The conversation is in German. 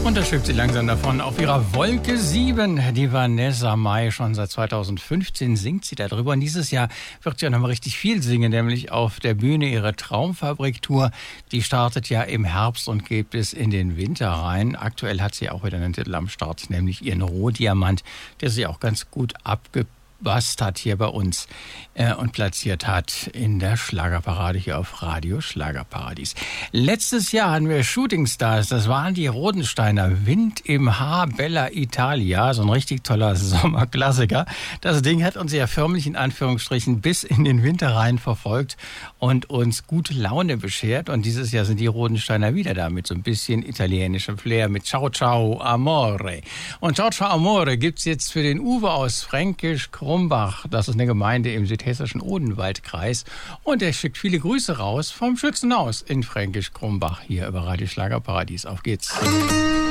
Und da schwebt sie langsam davon auf ihrer Wolke 7. Die Vanessa Mai, schon seit 2015 singt sie darüber. Und dieses Jahr wird sie auch nochmal richtig viel singen, nämlich auf der Bühne ihre Traumfabrik-Tour. Die startet ja im Herbst und geht bis in den Winter rein. Aktuell hat sie auch wieder einen Titel am Start, nämlich ihren Rohdiamant, der sie auch ganz gut abgebasst hat hier bei uns und platziert hat in der Schlagerparade hier auf Radio Schlagerparadies. Letztes Jahr hatten wir Shooting Stars, das waren die Rodensteiner, Wind im Haar, Bella Italia, so ein richtig toller Sommerklassiker. Das Ding hat uns ja förmlich in Anführungsstrichen bis in den Winter rein verfolgt und uns gute Laune beschert. Und dieses Jahr sind die Rodensteiner wieder da mit so ein bisschen italienischem Flair, mit Ciao Ciao Amore. Und Ciao Ciao Amore gibt's jetzt für den Uwe aus Fränkisch Krumbach. Das ist eine Gemeinde im südhessischen Odenwaldkreis. Und er schickt viele Grüße raus vom Schützenhaus in Fränkisch Krumbach hier über Radio Schlagerparadies. Auf geht's.